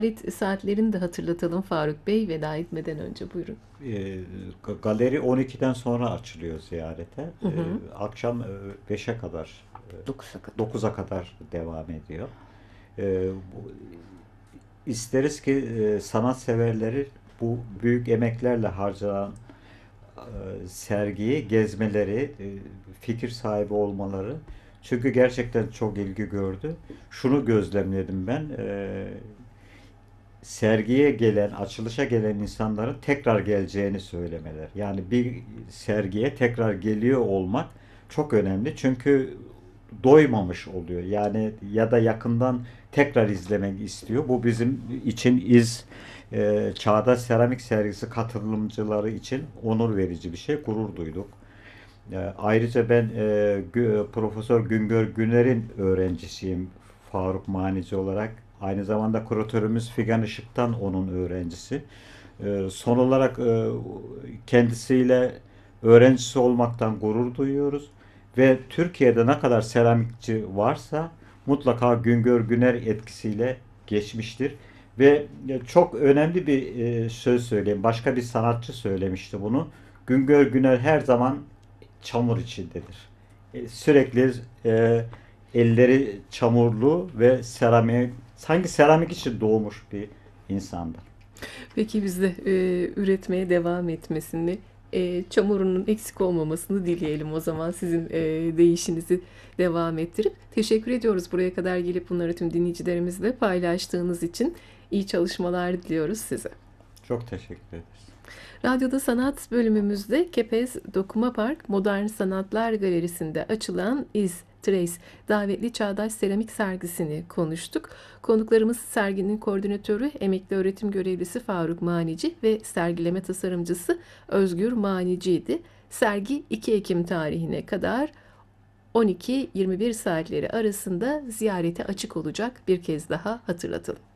Saatlerini de hatırlatalım Faruk Bey, veda etmeden önce buyurun. E, Galeri 12'den sonra açılıyor ziyarete. Hı hı. Akşam 5'e kadar, 9'a kadar. 9'a kadar devam ediyor. İsteriz ki sanatseverleri bu büyük emeklerle harcanan sergiyi gezmeleri, fikir sahibi olmaları. Çünkü gerçekten çok ilgi gördü. Şunu gözlemledim ben. Sergiye gelen, açılışa gelen insanların tekrar geleceğini söylemeler. Yani bir sergiye tekrar geliyor olmak çok önemli. Çünkü doymamış oluyor. Yani ya da yakından tekrar izlemek istiyor. Bu bizim için Çağdaş Seramik Sergisi katılımcıları için onur verici bir şey. Gurur duyduk. Ayrıca ben Profesör Güngör Güner'in öğrencisiyim Faruk Manici olarak. Aynı zamanda kuratörümüz Figen Işık'tan onun öğrencisi. Son olarak kendisiyle öğrencisi olmaktan gurur duyuyoruz. Ve Türkiye'de ne kadar seramikçi varsa mutlaka Güngör Güner etkisiyle geçmiştir. Ve çok önemli bir söz söyleyeyim. Başka bir sanatçı söylemişti bunu. Güngör Güner her zaman çamur içindedir. Sürekli elleri çamurlu ve seramik, sanki seramik için doğmuş bir insandır. Peki biz de üretmeye devam etmesini, çamurunun eksik olmamasını dileyelim o zaman, sizin değişinizi devam ettirip. Teşekkür ediyoruz buraya kadar gelip bunları tüm dinleyicilerimizle paylaştığınız için. İyi çalışmalar diliyoruz size. Çok teşekkür ederiz. Radyoda Sanat bölümümüzde Kepez Dokuma Park Modern Sanatlar Galerisi'nde açılan Trace davetli çağdaş seramik sergisini konuştuk. Konuklarımız serginin koordinatörü, emekli öğretim görevlisi Faruk Manici ve sergileme tasarımcısı Özgür Manici'ydi. Sergi 2 Ekim tarihine kadar 12-21 saatleri arasında ziyarete açık olacak, bir kez daha hatırlatalım.